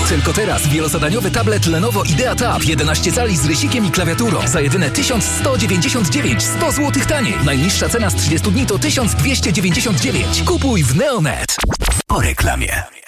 Tylko teraz wielozadaniowy tablet Lenovo Idea Tab 11 cali z rysikiem i klawiaturą za jedyne 1199, 100 zł taniej. Najniższa cena z 30 dni to 1299. Kupuj w Neonet. Po reklamie.